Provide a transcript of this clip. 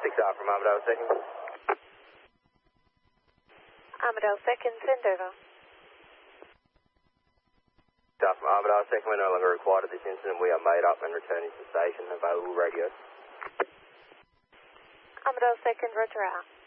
6R from Armadale 2nd. Armadale 2nd, send over. 6R from Armadale 2nd, we're no longer required at this incident. We are made up and returning to the station. Available radios. Armadale 2nd, roger out.